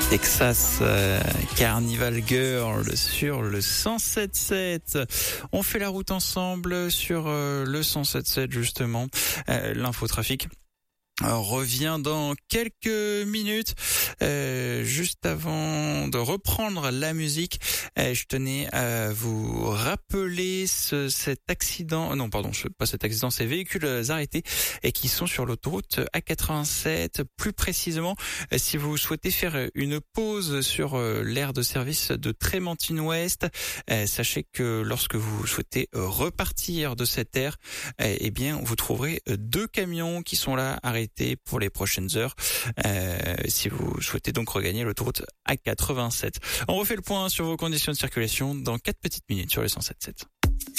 Texas Carnival Girl sur le 107.7. On fait la route ensemble sur le 107.7 justement. L'infotrafic revient dans quelques minutes. Juste avant de reprendre la musique, je tenais à vous rappeler cet accident. Non, pardon, pas cet accident, ces véhicules arrêtés et qui sont sur l'autoroute A87. Plus précisément, si vous souhaitez faire une pause sur l'aire de service de Trémentine-Ouest, sachez que lorsque vous souhaitez repartir de cette aire, eh bien, vous trouverez 2 camions qui sont là arrêtés pour les prochaines heures, si vous souhaitez donc regagner l'autoroute A87. On refait le point sur vos conditions de circulation dans 4 petites minutes sur le 107.7.